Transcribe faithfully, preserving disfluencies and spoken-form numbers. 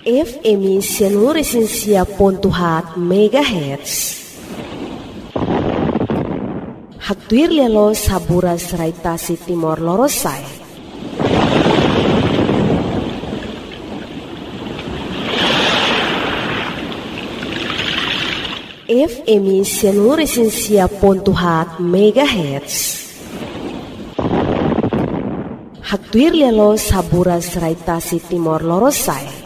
F M Sianuresinsia pontuhat megahertz. Haktuir lelo saburas raitasi Timor Lorosai. F M Sianuresinsia pontuhat megahertz. Haktuir lelo saburas raitasi Timor Lorosai.